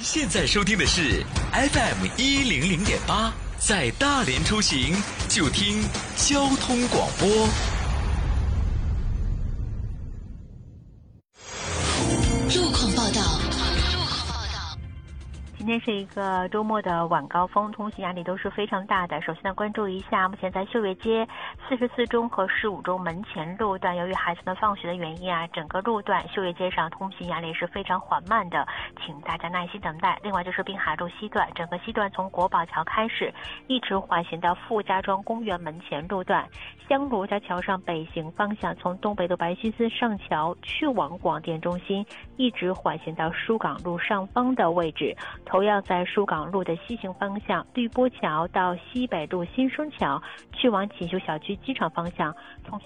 现在收听的是 FM100.8，在大连出行就听交通广播。 路况报道。 今天是一个周末的晚高峰，通行压力都是非常大的。首先呢，关注一下目前在秀月街44中和15中门前路段，由于孩子们放学的原因整个路段秀月街上通行压力是非常缓慢的，请大家耐心等待。另外就是滨海路西段，整个西段从国宝桥开始，一直缓行到傅家庄公园门前路段，香罗家桥上北行方向，从东北路白须寺上桥去往广电中心，一直缓行到疏港路上方的位置。同样在疏港路的西行方向，绿波桥到西北路新生桥去往锦绣小区机场方向，